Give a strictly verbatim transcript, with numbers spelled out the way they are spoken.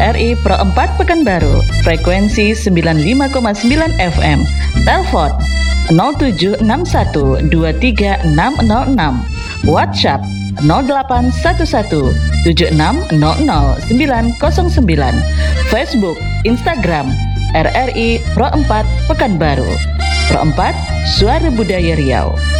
R I Pro empat Pekanbaru, frekuensi sembilan puluh lima koma sembilan F M. Telepon nol tujuh enam satu dua tiga enam nol enam. WhatsApp nol delapan satu satu tujuh enam nol nol sembilan nol sembilan. Facebook, Instagram R R I Pro empat Pekanbaru. Pro empat, Suara Budaya Riau.